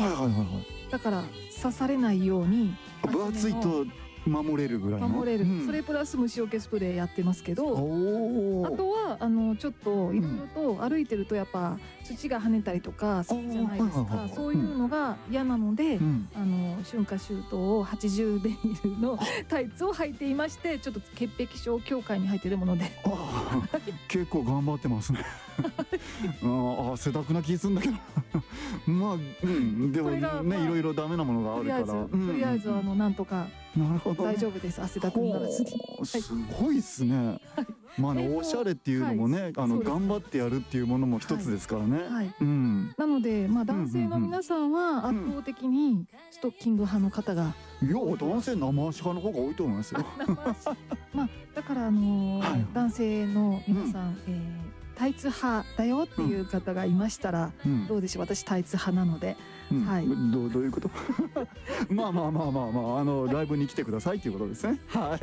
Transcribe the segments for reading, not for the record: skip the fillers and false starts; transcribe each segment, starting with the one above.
はいはいはいはい。 だから刺されないように分厚いと守れるぐらいの。 守れる、 うん、 それプラス虫除けスプレーやってますけど、 おー、 あとはちょっといろいろと歩いてるとやっぱ土が跳ねたりとかするじゃないですか。そういうのが嫌なので、 うん、 春夏秋冬を80デニールのタイツを履いていまして、ちょっと潔癖症協会に入っているもので、 あ結構頑張ってますね。汗だくな気するんだけど。まあ、うん、でもね、 まあ、 いろいろダメなものがあるから、 とりあえずなんとかなるほど、ね、 大丈夫です。汗だくにならずに。 すごいですね。まあね、おしゃれっていうのもね、頑張ってやるっていうものも一つですからね。 はい、 うん、 なので、まあ男性の皆さんは圧倒的にストッキング派の方が、 いや、男性生足派の方が多いと思いますよ。 まあだから男性の皆さん、タイツ派だよっていう方がいましたら、どうでしょう。私タイツ派なので、はい。 どういうこと？まあライブに来てくださいっていうことですね。はい。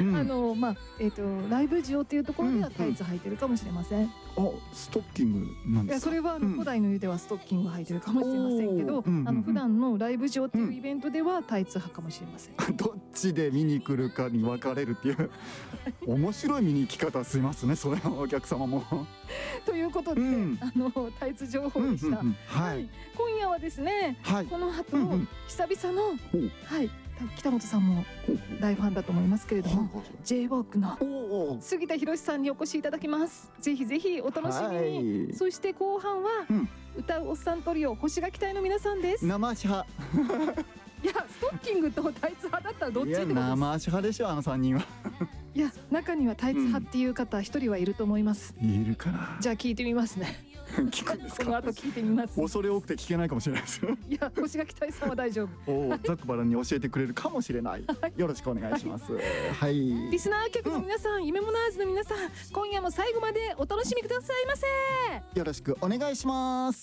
まあライブ需要っていうところではタイツ履いてるかもしれません。 ストッキングなんですか？いや、 それは古代の湯ではストッキング履いてるかもしれませんけど、普段のライブ上っていうイベントではタイツ派かもしれません。 どっちで見に来るかに分かれるっていう面白い見に行き方しますね、それはお客様も。 ということで、タイツ情報でした。はい。今夜はですね、この後久々の、はい、北本さんも大ファンだと思いますけれども、J-WALK の杉田博さんにお越しいただきます。ぜひぜひお楽しみに。そして後半は歌うおっさんトリオ星垣隊の皆さんです。 生足派。 いや、ストッキングとタイツ派だったらどっちってことです？ 生足派でしょ、3人は。 いや、中にはタイツ派っていう方一人はいると思います。 いるかな。 じゃあ聞いてみますね。 聞くんですか？ この後聞いてみます。 恐れ多くて聞けないかもしれないですよ。 いや、星垣隊さんは大丈夫。 ざっくばらんに教えてくれるかもしれない。よろしくお願いします。はい。 リスナー客の皆さん、夢モナーズの皆さん、今夜も最後までお楽しみくださいませ。 よろしくお願いします。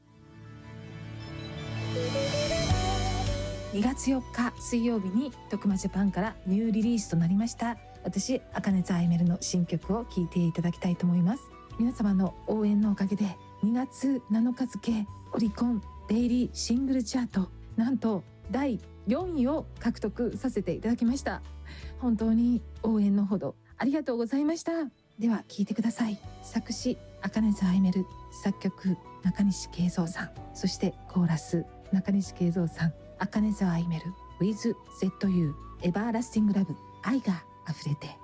2月4日水曜日に徳間ジャパンからニューリリースとなりました私茜津アイメルの新曲を聴いていただきたいと思います。皆様の応援のおかげで2月7日付オリコンデイリーシングルチャートなんと第4位を獲得させていただきました。本当に応援のほどありがとうございました。では聴いてください。作詞茜津アイメル、作曲中西慶三さん、そしてコーラス中西慶三さん、茜津アイメル with ZU エバーラスティングラブ愛が溢れて。